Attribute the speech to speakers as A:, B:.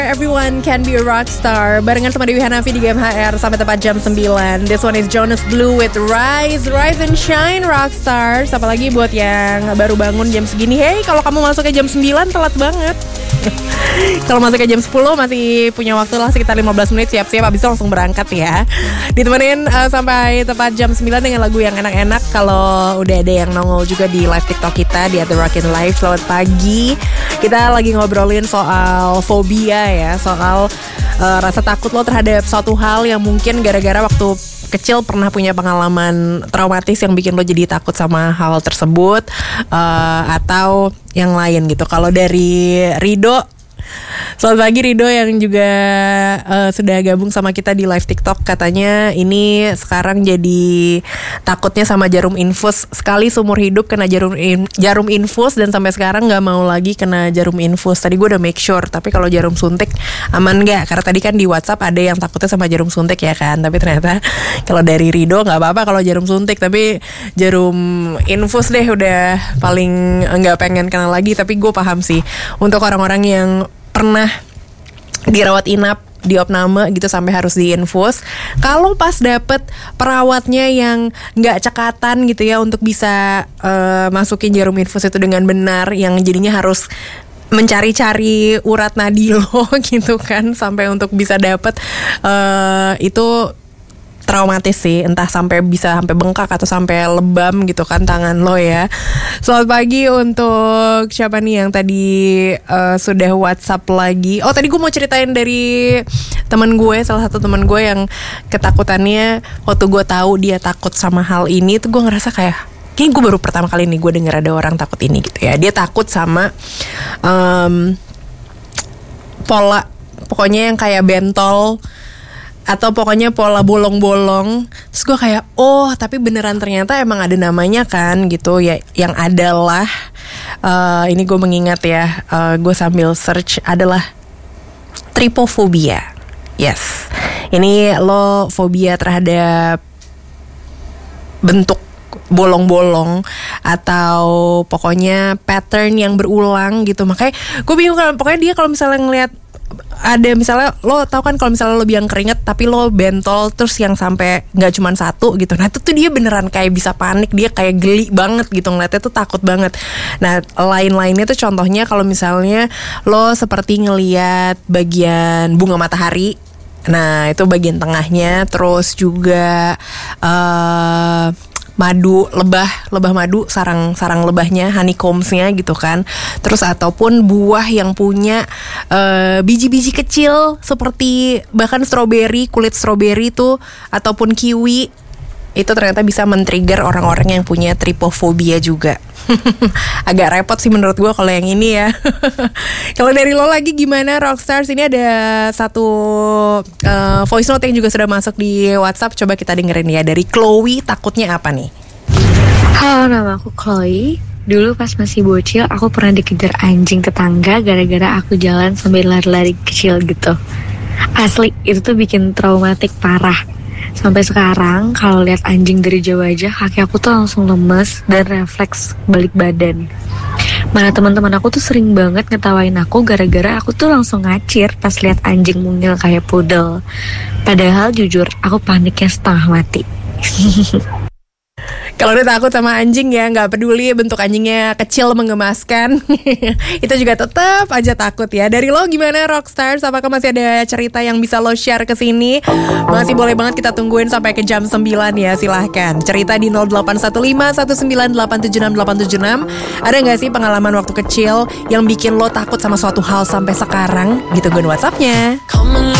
A: Everyone can be a rock star. Barengan sama Dewi Hanafi di GMHR sampai tepat jam 9. This one is Jonas Blue with Rise and Shine Rockstars. Apalagi buat yang baru bangun jam segini. Hey, kalau kamu masuknya jam 9 telat banget. Kalau masuknya jam 10 masih punya waktu lah sekitar 15 menit siap-siap, habis itu langsung berangkat ya. Ditemenin sampai tepat jam 9 dengan lagu yang enak-enak. Kalau udah ada yang nongol juga di live TikTok kita di The Rockin' Live. Selamat pagi. Kita lagi ngobrolin soal fobia ya, soal rasa takut lo terhadap suatu hal yang mungkin gara-gara waktu kecil pernah punya pengalaman traumatis yang bikin lo jadi takut sama hal tersebut, atau yang lain gitu. Kalau dari Rido, selamat pagi Rido yang juga sudah gabung sama kita di live TikTok. Katanya ini sekarang jadi takutnya sama jarum infus. Sekali seumur hidup kena jarum infus dan sampai sekarang gak mau lagi kena jarum infus. Tadi gue udah make sure, tapi kalau jarum suntik aman gak? Karena tadi kan di WhatsApp ada yang takutnya sama jarum suntik ya kan. Tapi ternyata kalau dari Rido gak apa-apa kalau jarum suntik, tapi jarum infus deh udah paling gak pengen kena lagi. Tapi gue paham sih untuk orang-orang yang pernah dirawat inap di opname gitu sampai harus diinfus. Kalau pas dapet perawatnya yang nggak cekatan gitu ya untuk bisa masukin jarum infus itu dengan benar, yang jadinya harus mencari-cari urat nadi lo gitu kan sampai untuk bisa dapet, itu traumatis sih, entah sampai bisa sampai bengkak atau sampai lebam gitu kan tangan lo ya. Selamat pagi untuk siapa nih yang tadi sudah WhatsApp lagi. Oh, tadi gue mau ceritain dari teman gue, salah satu teman gue yang ketakutannya waktu gue tahu dia takut sama hal ini tuh gue ngerasa kayak, kayaknya gue baru pertama kali nih gue denger ada orang takut ini gitu ya. Dia takut sama pola, pokoknya yang kayak bentol atau pokoknya pola bolong-bolong. Terus gue kayak, oh tapi beneran ternyata emang ada namanya kan gitu ya. Yang adalah ini gue mengingat ya, gue sambil search, adalah trypophobia. Yes, ini lo fobia terhadap bentuk bolong-bolong atau pokoknya pattern yang berulang gitu. Makanya gue bingung kan, pokoknya dia kalau misalnya ngelihat ada, misalnya lo tau kan kalau misalnya lo biang keringet tapi lo bentol terus yang sampai nggak cuma satu gitu, nah itu tuh dia beneran kayak bisa panik, dia kayak geli banget gitu ngeliatnya tuh takut banget. Nah lain-lainnya tuh contohnya kalau misalnya lo seperti ngeliat bagian bunga matahari, nah itu bagian tengahnya, terus juga madu, lebah madu, sarang lebahnya, honeycombsnya gitu kan. Terus ataupun buah yang punya biji-biji kecil seperti bahkan stroberi, kulit stroberi tuh, ataupun kiwi, itu ternyata bisa men-trigger orang-orang yang punya trypophobia juga. Agak repot sih menurut gue kalau yang ini ya. Kalau dari lo lagi gimana Rockstars? Ini ada satu voice note yang juga sudah masuk di WhatsApp. Coba kita dengerin ya, dari Chloe. Takutnya apa nih?
B: Halo, nama aku Chloe. Dulu pas masih bocil aku pernah dikejar anjing tetangga gara-gara aku jalan sambil lari-lari kecil gitu. Asli, itu tuh bikin traumatik parah. Sampai sekarang kalau lihat anjing dari jauh aja kaki aku tuh langsung lemes dan refleks balik badan. Mana teman-teman aku tuh sering banget ngetawain aku gara-gara aku tuh langsung ngacir pas lihat anjing mungil kayak poodle. Padahal jujur aku paniknya setengah mati.
A: Kalau udah takut sama anjing ya, nggak peduli bentuk anjingnya kecil mengemaskan, itu juga tetap aja takut ya. Dari lo gimana Rockstars? Apakah masih ada cerita yang bisa lo share ke sini? Masih boleh banget, kita tungguin sampai ke jam 9 ya, silahkan. Cerita di 0815-19876-876. Ada nggak sih pengalaman waktu kecil yang bikin lo takut sama suatu hal sampai sekarang? Ditungguin WhatsAppnya.